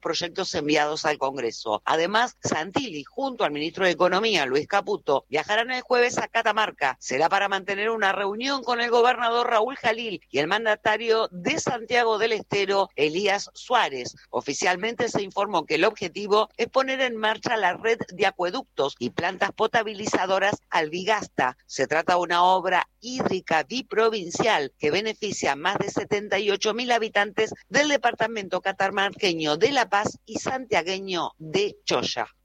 proyectos enviados al Congreso. Además, Santilli, junto al ministro de Economía, Luis Caputo, viajarán el jueves a Catamarca. Será para mantener una reunión con el gobernador Raúl Jalil y el mandatario de Santiago del Estero, Elías Suárez. Oficialmente se informó que el objetivo es poner en marcha la red de acueductos y plantas potabilizadoras Albigasta. Se trata de una obra hídrica biprovincial que beneficia a más de 78.000 habitantes del departamento catamarqueño de La Paz y santiagueño de Choya.